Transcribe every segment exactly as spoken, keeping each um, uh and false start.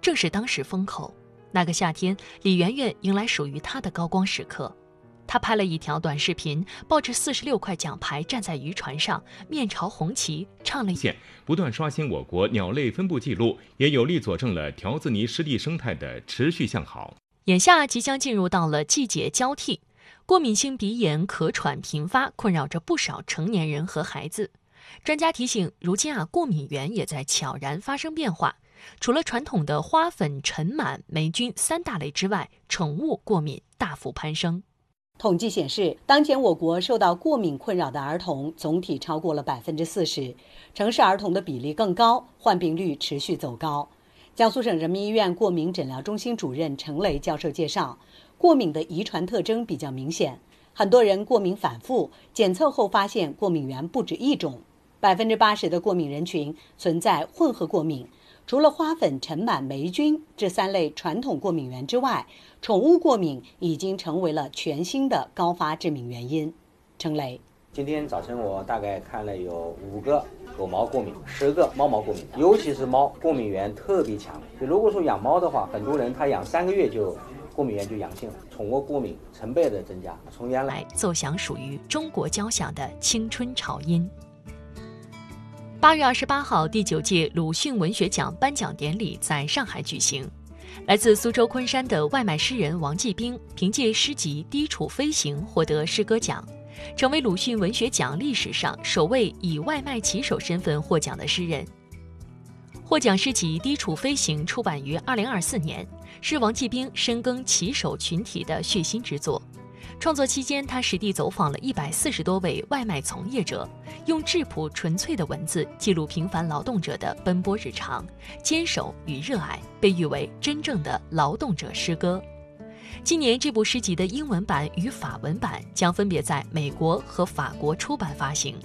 正是当时风口。那个夏天，李媛媛迎来属于她的高光时刻。她拍了一条短视频，抱着四十六块奖牌站在渔船上，面朝红旗，唱了一不断刷新我国鸟类分布记录，也有力佐证了条子泥湿地生态的持续向好。 眼下即将进入到了季节交替，过敏性鼻炎咳喘频发，困扰着不少成年人和孩子。专家提醒，如今啊，过敏源也在悄然发生变化。除了传统的花粉、尘螨、霉菌三大类之外，宠物过敏大幅攀升。 统计显示，当前我国受到过敏困扰的儿童总体超过了百分之四十，城市儿童的比例更高，患病率持续走高。江苏省人民医院过敏诊疗中心主任程雷教授介绍，过敏的遗传特征比较明显，很多人过敏反复，检测后发现过敏源不止一种，百分之八十的过敏人群存在混合过敏。除了花粉、尘螨、霉菌这三类传统过敏源之外，宠物过敏已经成为了全新的高发致命原因。程雷， 今天早晨我大概看了有五个狗毛过敏，十个猫毛过敏，尤其是猫过敏源特别强。就如果说养猫的话，很多人他养三个月就过敏源就阳性了，宠物过敏成倍的增加。从原来奏响属于中国交响的青春潮音。八月二十八号，第九届鲁迅文学奖颁奖典礼在上海举行。来自苏州昆山的外卖诗人王继兵，凭借诗集《低处飞行》获得诗歌奖，成为鲁迅文学奖历史上首位以外卖骑手身份获奖的诗人。获奖诗集《低处飞行》出版于二零二四年，是王继兵深耕骑手群体的血腥之作。创作期间，他实地走访了一百四十多位外卖从业者，用质朴纯粹的文字记录平凡劳动者的奔波日常、坚守与热爱，被誉为真正的劳动者诗歌。今年这部诗集的英文版与法文版将分别在美国和法国出版发行。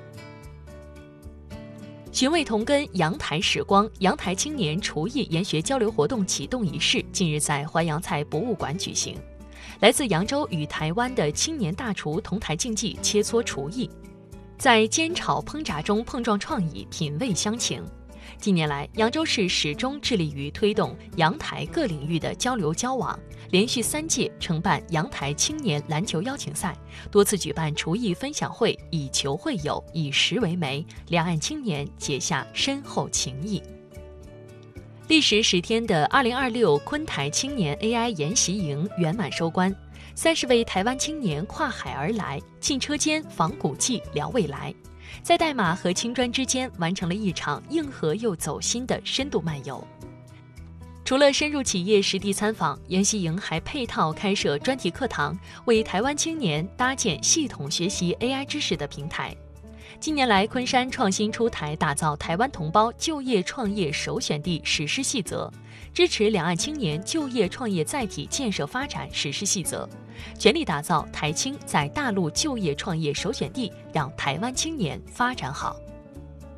寻味同根，阳台时光，阳台青年厨艺研学交流活动启动仪式近日在淮扬菜博物馆举行。来自扬州与台湾的青年大厨同台竞技切磋厨艺，在煎炒烹炸中碰撞创意，品味乡情。近年来，扬州市始终致力于推动阳台各领域的交流交往，连续三届承办阳台青年篮球邀请赛，多次举办厨艺分享会，以球会友，以食为媒，两岸青年结下深厚情谊。历时十天的二零二六昆台青年 A I 研习营圆满收官，三十位台湾青年跨海而来，进车间访古迹聊未来，在代码和青砖之间完成了一场硬核又走心的深度漫游。除了深入企业实地参访，研习营还配套开设专题课堂，为台湾青年搭建系统学习 A I 知识的平台。近年来，昆山创新出台打造台湾同胞就业创业首选地实施细则，支持两岸青年就业创业载体建设发展实施细则，全力打造台青在大陆就业创业首选地，让台湾青年发展好。